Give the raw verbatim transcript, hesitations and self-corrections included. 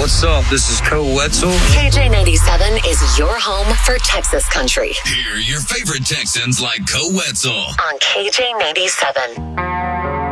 what's up? This is Koe Wetzel. K J ninety-seven is your home for Texas country. Hear your favorite Texans like Koe Wetzel on K J ninety-seven.